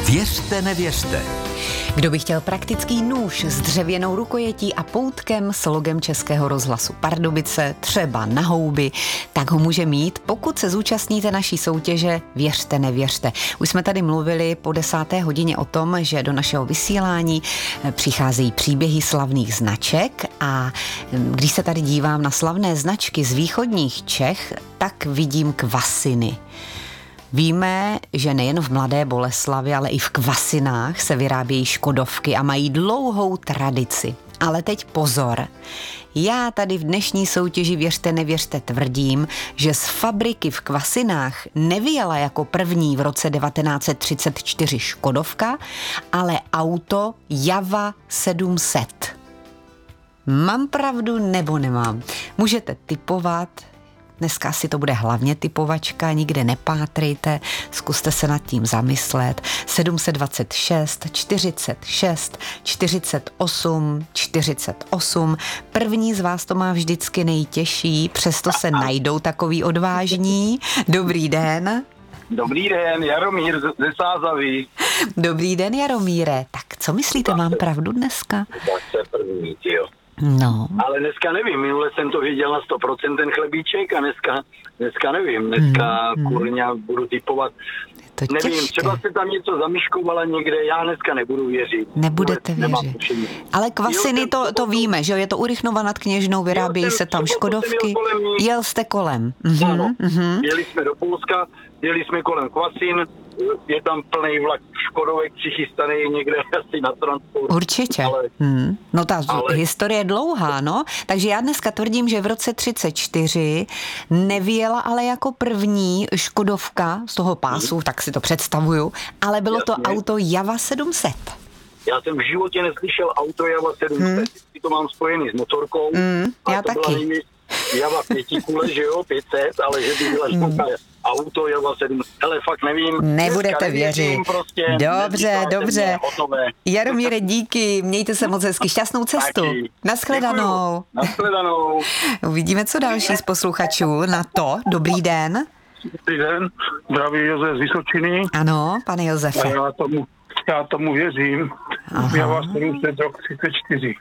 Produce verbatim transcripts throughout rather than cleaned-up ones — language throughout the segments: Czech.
Věřte, nevěřte. Kdo by chtěl praktický nůž s dřevěnou rukojetí a poutkem s logem Českého rozhlasu Pardubice, třeba na houby, tak ho může mít, pokud se zúčastníte naší soutěže Věřte, nevěřte. Už jsme tady mluvili po desáté hodině o tom, že do našeho vysílání přicházejí příběhy slavných značek a když se tady dívám na slavné značky z východních Čech, tak vidím Kvasiny. Víme, že nejen v Mladé Boleslavi, ale i v Kvasinách se vyrábějí škodovky a mají dlouhou tradici. Ale teď pozor. Já tady v dnešní soutěži Věřte, nevěřte tvrdím, že z fabriky v Kvasinách nevyjela jako první v roce devatenáct set třicet čtyři škodovka, ale auto Java sedm set. Mám pravdu nebo nemám? Můžete tipovat. Dneska asi to bude hlavně typovačka, nikde nepátrejte, zkuste se nad tím zamyslet. sedm set dvacet šest, čtyřicet šest, čtyřicet osm, čtyřicet osm. První z vás to má vždycky nejtěžší, přesto se najdou takový odvážní. Dobrý den. Dobrý den, Jaromír ze Sázavy. Dobrý den, Jaromíre. Tak co myslíte, mám pravdu dneska? Zase první, jo. No. Ale dneska nevím, minule jsem to věděl na sto procent ten chlebíček a dneska, dneska nevím, dneska mm, kurňa budu typovat. To nevím, těžké. třeba se tam něco zamyškovala někde, já dneska nebudu věřit. Nebudete Vůbec věřit. Ale Kvasiny to, to víme, že jo, je to u Rychnova nad Kněžnou, vyrábějí se tam škodovky. Jel jste kolem. Mhm, ano, mhm. jeli jsme do Polska, jeli jsme kolem Kvasin, je tam plný vlak škodovek přichystaný někde asi na transport. Určitě. Ale, hmm. No ta ale... historie je dlouhá, no. Takže já dneska tvrdím, že v roce třicet čtyři nevyjela ale jako první škodovka z toho pásu, hmm. tak si to představuju, ale bylo Jasně. to auto Java sedm set. Já jsem v životě neslyšel auto Java sedm set, hmm. to mám spojený s motorkou. Hmm. Já to taky. Byla Java pětikule, že jo, pět set, ale že by byla hmm. auto Java sedm set, hele, fakt nevím. Nebudete věřit. Prostě, dobře, dobře. Mě, Jaromíre, díky, mějte se moc hezky, šťastnou cestu. Naschledanou. Naschledanou. Uvidíme, co další z posluchačů na to. Dobrý den. Dobrý den, zdraví Josef z Vysočiny. Ano, pane Josefe. Já tomu, já tomu věřím. Aha. Já vás sedm set rok třicet čtyři.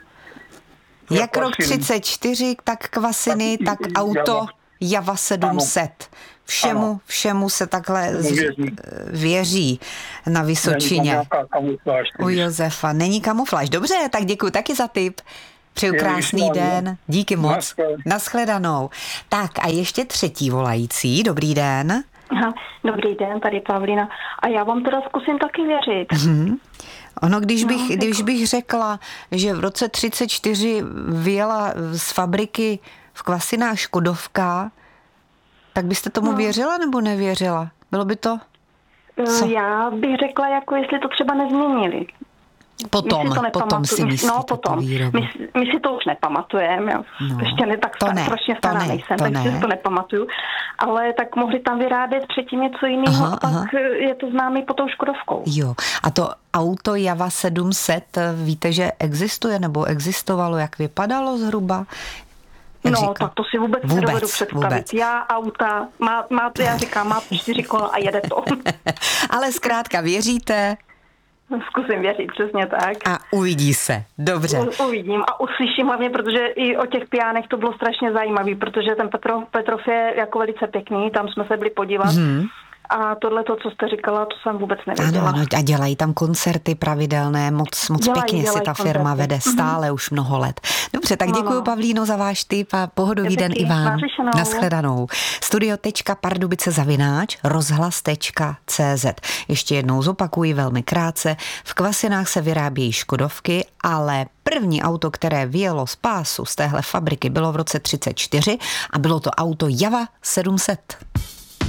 Jak rok třicet čtyři, tak Kvasiny, tak auto Java sedm set. Všemu, všemu se takhle věří. věří na Vysočině. U Josefa. Není kamufláž. Dobře, tak děkuji taky za tip. Přeju krásný den. Díky moc. Naschledanou. Tak a ještě třetí volající. Dobrý den. Aha, dobrý den, tady Pavlína. A já vám teda zkusím taky věřit. Mm-hmm. Ono, když bych, no, když bych řekla, že v roce třicet čtyři vyjela z fabriky v Kvasinách škodovka, tak byste tomu no. věřila nebo nevěřila? Bylo by to? Co? Já bych řekla, jako jestli to třeba nezměnili. Potom, my si to potom si myslíte no, potom. My, my si to už nepamatujeme. No, ještě ne tak strašně stará ne, nejsem, takže ne. si to nepamatuju. Ale tak mohli tam vyrábět předtím něco jiného a pak aha. je to známý pod tou škodovkou. Jo. A to auto Java sedm set, víte, že existuje nebo existovalo, jak vypadalo zhruba? Jak no, říká? tak to si vůbec, vůbec nedovedu představit. Vůbec. Já auta, má, má to, já říkám, má čtyři kola a jede to. Ale zkrátka věříte? Zkusím věřit, přesně tak. A uvidí se, dobře. U, uvidím a uslyším hlavně, protože i o těch pijánech to bylo strašně zajímavý, protože ten Petrov, Petrov je jako velice pěkný, tam jsme se byli podívat. Hmm. A tohle to, co jste říkala, to jsem vůbec nevěděla. Ano, ano, a dělají tam koncerty pravidelné, moc, moc dělají, pěkně dělají si ta koncerty. Firma vede stále mm-hmm. už mnoho let. Dobře, tak děkuji, no, Pavlíno, za váš tip a pohodový den i vám. Naschledanou. Studio.pardubice zavináč rozhlas tečka cé zet. Ještě jednou zopakuji velmi krátce. V Kvasinách se vyrábějí škodovky, ale první auto, které vyjelo z pásu z téhle fabriky, bylo v roce třicet čtyři a bylo to auto Java sedm set.